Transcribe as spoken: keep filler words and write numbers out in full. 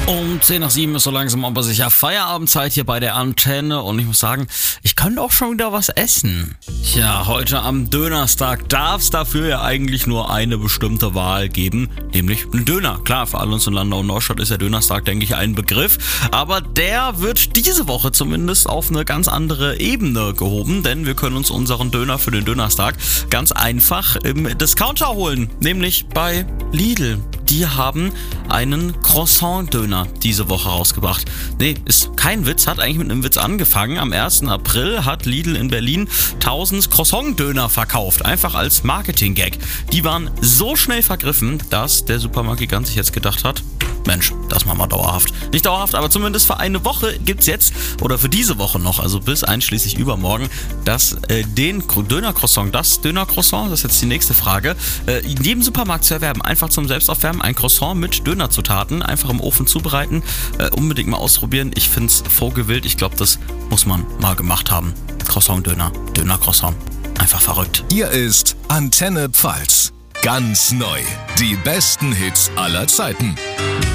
Um zehn nach sieben ist so langsam aber sicher Feierabendzeit hier bei der Antenne und ich muss sagen, ich könnte auch schon wieder was essen. Tja, heute am Dönerstag darf es dafür ja eigentlich nur eine bestimmte Wahl geben, nämlich einen Döner. Klar, für alle uns in Landau und Neustadt ist der Dönerstag, denke ich, ein Begriff, aber der wird diese Woche zumindest auf eine ganz andere Ebene gehoben, denn wir können uns unseren Döner für den Dönerstag ganz einfach im Discounter holen, nämlich bei Lidl. Die haben einen Croissant-Döner diese Woche rausgebracht. Nee, ist kein Witz, hat eigentlich mit einem Witz angefangen. Am ersten April hat Lidl in Berlin tausend Croissant-Döner verkauft, einfach als Marketing-Gag. Die waren so schnell vergriffen, dass der Supermarktgigant sich jetzt gedacht hat, Mensch, das machen wir dauerhaft. Nicht dauerhaft, aber zumindest für eine Woche gibt's jetzt, oder für diese Woche noch, also bis einschließlich übermorgen, das, äh, den Döner-Croissant, das Döner-Croissant, das ist jetzt die nächste Frage, äh, in jedem Supermarkt zu erwerben. Einfach zum Selbstaufwärmen, ein Croissant mit Dönerzutaten, einfach im Ofen zubereiten, äh, unbedingt mal ausprobieren. Ich find's vogelwild, ich glaube, das muss man mal gemacht haben. Croissant-Döner, Döner-Croissant, einfach verrückt. Hier ist Antenne Pfalz. Ganz neu. Die besten Hits aller Zeiten.